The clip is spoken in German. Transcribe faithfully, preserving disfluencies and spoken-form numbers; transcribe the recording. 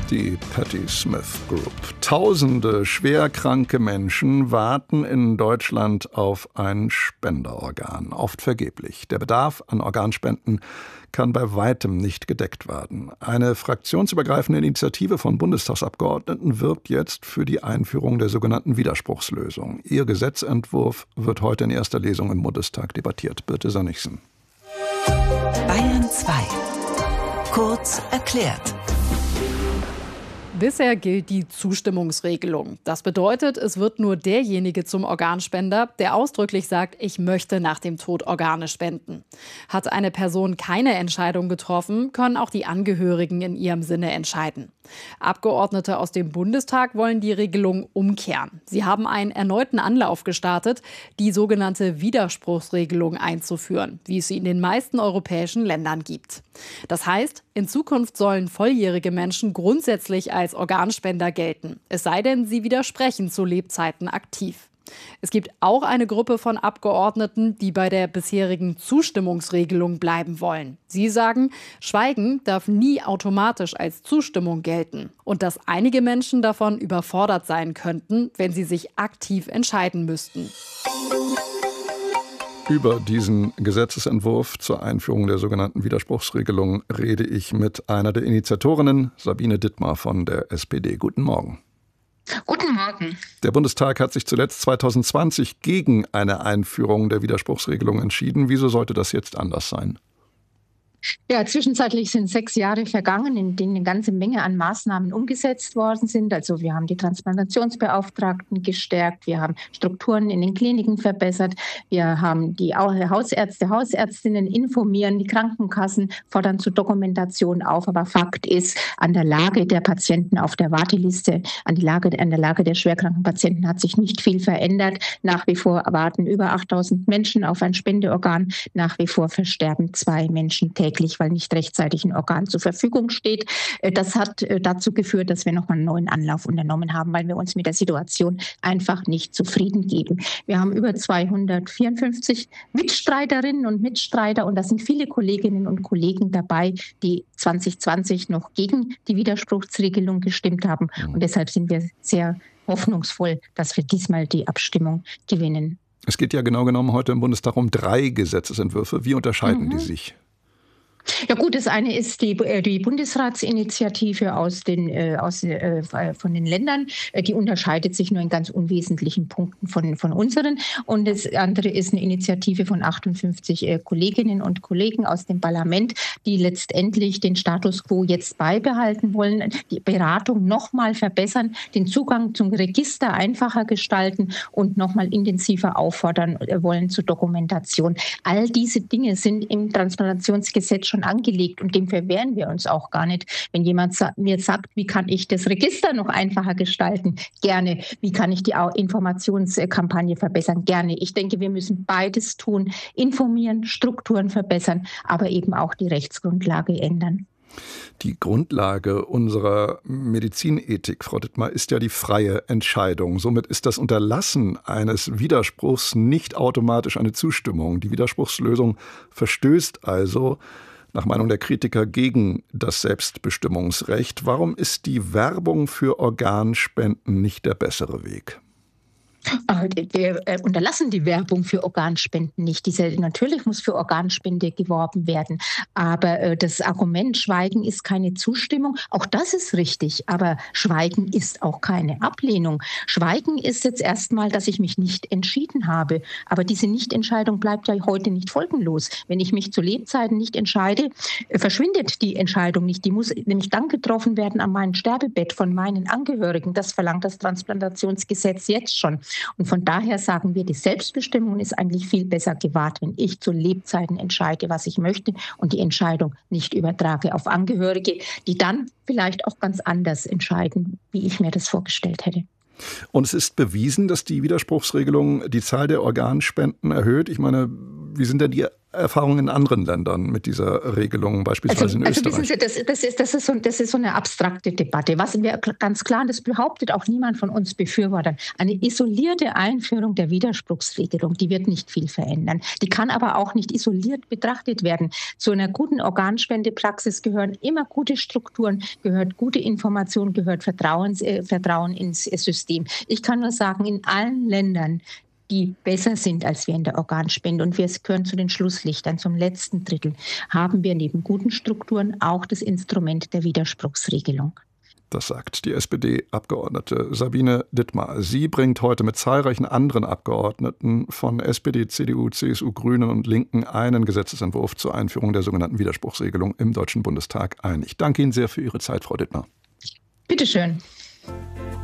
Die Patti Smith Group. Tausende schwerkranke Menschen warten in Deutschland auf ein Spenderorgan, oft vergeblich. Der Bedarf an Organspenden kann bei weitem nicht gedeckt werden. Eine fraktionsübergreifende Initiative von Bundestagsabgeordneten wirbt jetzt für die Einführung der sogenannten Widerspruchslösung. Ihr Gesetzentwurf wird heute in erster Lesung im Bundestag debattiert. Birte Sönnigsen. Bayern zwei. Kurz erklärt. Bisher gilt die Zustimmungsregelung. Das bedeutet, es wird nur derjenige zum Organspender, der ausdrücklich sagt, ich möchte nach dem Tod Organe spenden. Hat eine Person keine Entscheidung getroffen, können auch die Angehörigen in ihrem Sinne entscheiden. Abgeordnete aus dem Bundestag wollen die Regelung umkehren. Sie haben einen erneuten Anlauf gestartet, die sogenannte Widerspruchsregelung einzuführen, wie es sie in den meisten europäischen Ländern gibt. Das heißt, in Zukunft sollen volljährige Menschen grundsätzlich als Organspender gelten, es sei denn, sie widersprechen zu Lebzeiten aktiv. Es gibt auch eine Gruppe von Abgeordneten, die bei der bisherigen Zustimmungsregelung bleiben wollen. Sie sagen, Schweigen darf nie automatisch als Zustimmung gelten und dass einige Menschen davon überfordert sein könnten, wenn sie sich aktiv entscheiden müssten. Über diesen Gesetzesentwurf zur Einführung der sogenannten Widerspruchsregelung rede ich mit einer der Initiatorinnen, Sabine Dittmar von der S P D. Guten Morgen. Guten Morgen. Der Bundestag hat sich zuletzt zwanzig zwanzig gegen eine Einführung der Widerspruchsregelung entschieden. Wieso sollte das jetzt anders sein? Ja, zwischenzeitlich sind sechs Jahre vergangen, in denen eine ganze Menge an Maßnahmen umgesetzt worden sind. Also wir haben die Transplantationsbeauftragten gestärkt, wir haben Strukturen in den Kliniken verbessert, wir haben die Hausärzte, Hausärztinnen informieren, die Krankenkassen fordern zur Dokumentation auf. Aber Fakt ist, an der Lage der Patienten auf der Warteliste, an, die Lage, an der Lage der schwerkranken Patienten hat sich nicht viel verändert. Nach wie vor warten über achttausend Menschen auf ein Spendeorgan. Nach wie vor versterben zwei Menschen täglich, weil nicht rechtzeitig ein Organ zur Verfügung steht. Das hat dazu geführt, dass wir nochmal einen neuen Anlauf unternommen haben, weil wir uns mit der Situation einfach nicht zufrieden geben. Wir haben über zweihundertvierundfünfzig Mitstreiterinnen und Mitstreiter und da sind viele Kolleginnen und Kollegen dabei, die zwanzig zwanzig noch gegen die Widerspruchsregelung gestimmt haben. Und deshalb sind wir sehr hoffnungsvoll, dass wir diesmal die Abstimmung gewinnen. Es geht ja genau genommen heute im Bundestag um drei Gesetzesentwürfe. Wie unterscheiden mhm. die sich? Ja gut, das eine ist die, die Bundesratsinitiative aus den, äh, aus, äh, von den Ländern. Die unterscheidet sich nur in ganz unwesentlichen Punkten von, von unseren. Und das andere ist eine Initiative von achtundfünfzig äh, Kolleginnen und Kollegen aus dem Parlament, die letztendlich den Status quo jetzt beibehalten wollen, die Beratung nochmal verbessern, den Zugang zum Register einfacher gestalten und nochmal intensiver auffordern wollen zur Dokumentation. All diese Dinge sind im Transplantationsgesetz schon angelegt und dem verwehren wir uns auch gar nicht. Wenn jemand sa- mir sagt, wie kann ich das Register noch einfacher gestalten? Gerne. Wie kann ich die Informationskampagne verbessern? Gerne. Ich denke, wir müssen beides tun. Informieren, Strukturen verbessern, aber eben auch die Rechtsgrundlage ändern. Die Grundlage unserer Medizinethik, Frau Dittmar, ist ja die freie Entscheidung. Somit ist das Unterlassen eines Widerspruchs nicht automatisch eine Zustimmung. Die Widerspruchslösung verstößt also nach Meinung der Kritiker gegen das Selbstbestimmungsrecht. Warum ist die Werbung für Organspenden nicht der bessere Weg? Wir unterlassen die Werbung für Organspenden nicht. Diese, natürlich muss für Organspende geworben werden. Aber das Argument, Schweigen ist keine Zustimmung, auch das ist richtig. Aber Schweigen ist auch keine Ablehnung. Schweigen ist jetzt erstmal, dass ich mich nicht entschieden habe. Aber diese Nichtentscheidung bleibt ja heute nicht folgenlos. Wenn ich mich zu Lebzeiten nicht entscheide, verschwindet die Entscheidung nicht. Die muss nämlich dann getroffen werden an meinem Sterbebett von meinen Angehörigen. Das verlangt das Transplantationsgesetz jetzt schon. Und von daher sagen wir, die Selbstbestimmung ist eigentlich viel besser gewahrt, wenn ich zu Lebzeiten entscheide, was ich möchte und die Entscheidung nicht übertrage auf Angehörige, die dann vielleicht auch ganz anders entscheiden, wie ich mir das vorgestellt hätte. Und es ist bewiesen, dass die Widerspruchsregelung die Zahl der Organspenden erhöht. Ich meine, wie sind denn die Erfahrungen in anderen Ländern mit dieser Regelung, beispielsweise also, in Österreich? Also wissen Sie, das, das, ist, das, ist so, das ist so eine abstrakte Debatte. Was wir ganz klar, und das behauptet auch niemand von uns Befürwortern, eine isolierte Einführung der Widerspruchsregelung, die wird nicht viel verändern. Die kann aber auch nicht isoliert betrachtet werden. Zu einer guten Organspendepraxis gehören immer gute Strukturen, gehört gute Information, gehört Vertrauens, äh, Vertrauen ins äh, System. Ich kann nur sagen, in allen Ländern, die besser sind als wir in der Organspende, und wir gehören zu den Schlusslichtern, zum letzten Drittel, haben wir neben guten Strukturen auch das Instrument der Widerspruchsregelung. Das sagt die S P D-Abgeordnete Sabine Dittmar. Sie bringt heute mit zahlreichen anderen Abgeordneten von S P D, C D U, C S U, Grünen und Linken einen Gesetzesentwurf zur Einführung der sogenannten Widerspruchsregelung im Deutschen Bundestag ein. Ich danke Ihnen sehr für Ihre Zeit, Frau Dittmar. Bitte schön.